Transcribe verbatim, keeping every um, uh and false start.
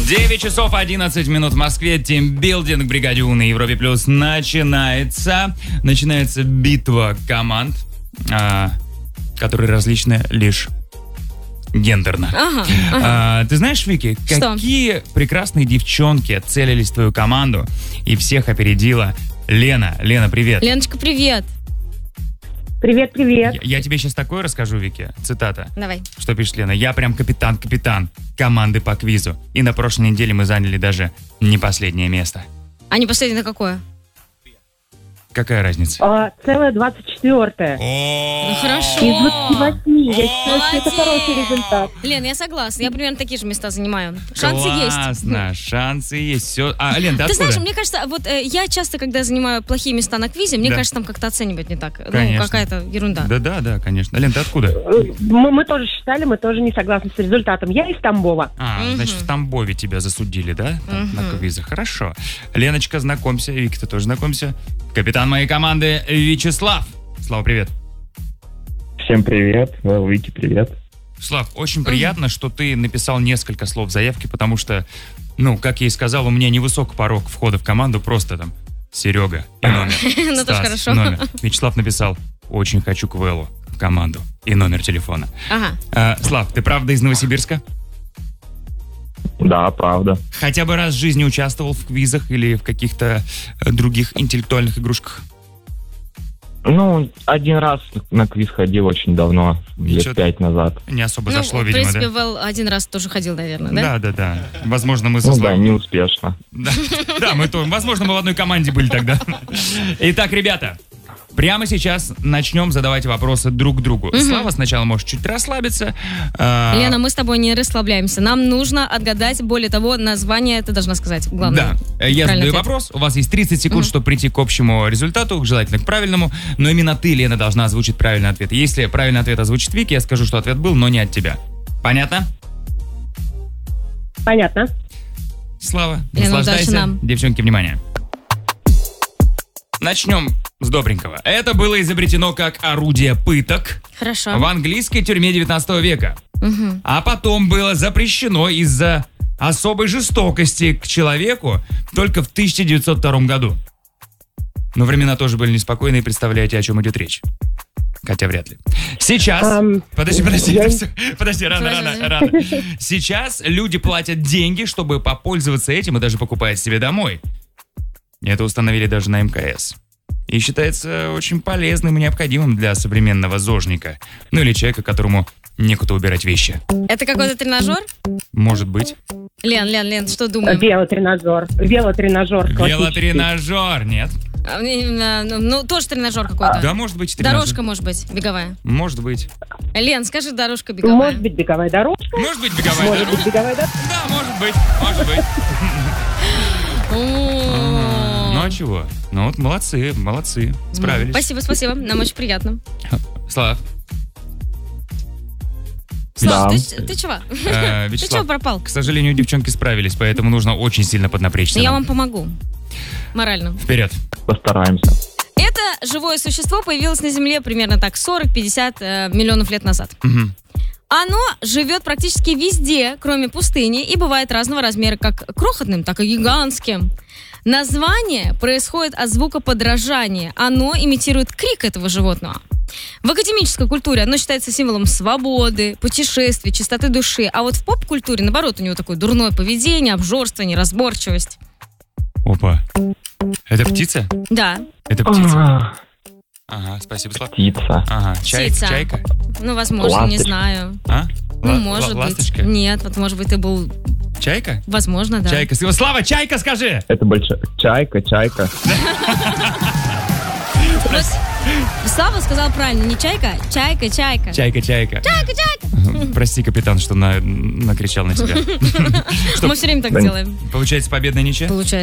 девять часов одиннадцать минут в Москве. Тимбилдинг Бригаде У на Европе Плюс начинается. Начинается битва команд, а, которые различны лишь гендерно. Ага, ага. А, ты знаешь, Вики, Что? какие прекрасные девчонки целились в твою команду и всех опередила Лена. Лена, привет. Леночка, привет. Привет, привет. Я, я тебе сейчас такое расскажу, Вики. Цитата. Давай. Что пишет Лена? Я прям капитан-капитан команды по квизу. И на прошлой неделе мы заняли даже не последнее место. А не последнее какое? Какая разница? А, целое двадцать четвёртое. Ну, хорошо. Из двадцати восьми. Я считаю, что это хороший результат. Лен, я согласна. Я примерно такие же места занимаю. Шансы есть. Классно, шансы есть. Все. А, Лен, ты Ты откуда? знаешь, мне кажется, вот э, я часто, когда занимаю плохие места на квизе, мне Да. кажется, там как-то оценивать не так. Конечно. Ну, какая-то ерунда. Да, да, да, конечно. Лен, ты откуда? Мы, мы тоже считали, мы тоже не согласны с результатом. Я из Тамбова. А, Мгм. значит, в Тамбове тебя засудили, да? Там, Мгм. на квизах. Хорошо. Леночка, знакомься. Вика, ты тоже знакомься. Капитан моей команды Вячеслав. Слава, привет. Всем привет, Вики, привет. Слав, очень приятно, что ты написал несколько слов заявки, потому что, ну, как я и сказал, у меня невысок порог входа в команду, просто там Серега и номер. Ну, тоже Стас, хорошо. номер. Вячеслав написал: очень хочу к Вэллу в команду и номер телефона. Ага. А, Слав, ты правда из Новосибирска? Да, правда. Хотя бы раз в жизни участвовал в квизах или в каких-то э, других интеллектуальных игрушках? Ну, один раз на квиз ходил очень давно, лет Чё-то пять назад. Не особо Ну, зашло, в видимо, принципе, да? Вэл один раз тоже ходил, наверное, да? Да, да, да. Возможно, мы со Ну да, Славой- не успешно. Да, да, мы то, возможно, мы в одной команде были тогда. Итак, ребята, прямо сейчас начнем задавать вопросы друг другу. Слава сначала может чуть расслабиться. а, Лена, мы с тобой не расслабляемся. Нам нужно отгадать, более того, название ты должна сказать. Главное. Да, я правильный задаю ответ. вопрос. У вас есть тридцать секунд, чтобы прийти к общему результату, желательно к правильному. Но именно ты, Лена, должна озвучить правильный ответ. Если правильный ответ озвучит Вики, я скажу, что ответ был, но не от тебя. Понятно? Понятно. Слава, Лена, наслаждайся. удачи нам. Девчонки, внимание. Начнем с добренького. Это было изобретено как орудие пыток Хорошо. в английской тюрьме девятнадцатого века. Мгм. А потом было запрещено из-за особой жестокости к человеку только в тысяча девятьсот втором году. Но времена тоже были неспокойные, представляете, о чем идет речь? Хотя вряд ли. Сейчас... Ам, Подожди, подожди, я- всё, подожди, рано, рано, рано. Сейчас люди платят деньги, чтобы попользоваться этим и даже покупают себе домой. Это установили даже на эм ка эс. И считается очень полезным и необходимым для современного зожника. Ну или человека, которому некуда убирать вещи. Это какой-то тренажер? Может быть. Лен, Лен, Лен, что думаем? Велотренажер. Велотренажер. классический. Велотренажер, нет. А, мне, а, Ну, ну, тоже тренажер какой-то. Да, может быть, тренажер. Дорожка, может быть, беговая. Может быть. Лен, скажи, дорожка беговая. Может быть, беговая дорожка. Может быть, беговая Может дорожка. быть, беговая дорожка. Да, может быть, может быть. О. Ну а чего? Ну вот молодцы, молодцы. Справились. Спасибо, спасибо. Нам очень приятно. Слав, Слав, Да. ты, ты чего? э, Ты чего Вячеслав, пропал? к сожалению, девчонки справились, поэтому нужно очень сильно поднапрячься. Я нам. вам помогу. Морально. Вперед. Постараемся. Это живое существо появилось на Земле примерно так сорок-пятьдесят э, миллионов лет назад. Мгм. Оно живет практически везде, кроме пустыни, и бывает разного размера, как крохотным, так и гигантским. Название происходит от звука подражания. Оно имитирует крик этого животного. В академической культуре оно считается символом свободы, путешествий, чистоты души. А вот в поп-культуре, наоборот, у него такое дурное поведение, обжорство, неразборчивость. Опа. Это птица? Да, Это птица. А, Ага, спасибо, Слав. Птица. Ага, чай, Птица. чайка? ну, возможно, не Ласточка. знаю. А? Ну, Ла- может ла- быть. Ласточка? Нет, вот, может быть, ты был... Чайка? Возможно, да. Чайка. С- Слава, чайка, скажи! Это большая... Чайка, чайка. Вот Слава сказал правильно, не чайка, чайка, чайка. Чайка, чайка. Чайка, чайка. Прости, капитан, что на- накричал на тебя. Мы все время так Да не- делаем. Получается победная ничья? Получается.